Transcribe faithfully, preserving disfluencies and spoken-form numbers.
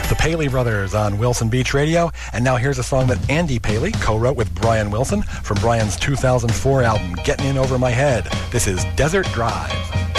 The Paley Brothers on Wilson Beach Radio. And now here's a song that Andy Paley co-wrote with Brian Wilson from Brian's two thousand four album, Getting In Over My Head. This is Desert Drive.